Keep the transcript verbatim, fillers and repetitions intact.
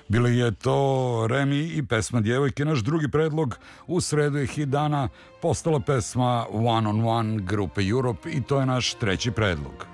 Bili je to Remi i pesma Djevojke. Naš drugi predlog u sredu je hit dana postala pesma One on One grupe Europe i to je naš treći predlog.